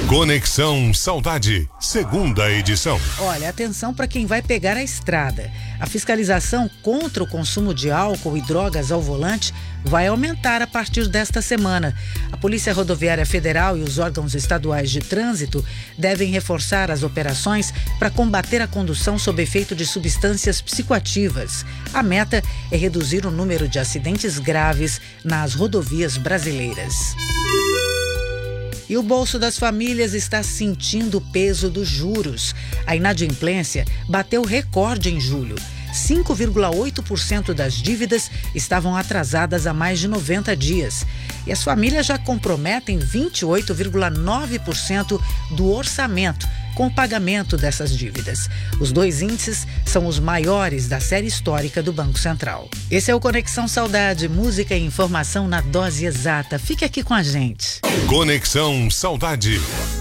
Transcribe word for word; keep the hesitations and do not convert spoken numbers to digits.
Conexão Saudade, segunda edição. Olha, atenção para quem vai pegar a estrada. A fiscalização contra o consumo de álcool e drogas ao volante vai aumentar a partir desta semana. A Polícia Rodoviária Federal e os órgãos estaduais de trânsito devem reforçar as operações para combater a condução sob efeito de substâncias psicoativas. A meta é reduzir o número de acidentes graves nas rodovias brasileiras. E o bolso das famílias está sentindo o peso dos juros. A inadimplência bateu recorde em julho. cinco vírgula oito por cento das dívidas estavam atrasadas há mais de noventa dias. E as famílias já comprometem vinte e oito vírgula nove por cento do orçamento com o pagamento dessas dívidas. Os dois índices são os maiores da série histórica do Banco Central. Esse é o Conexão Saudade, música e informação na dose exata. Fique aqui com a gente. Conexão Saudade.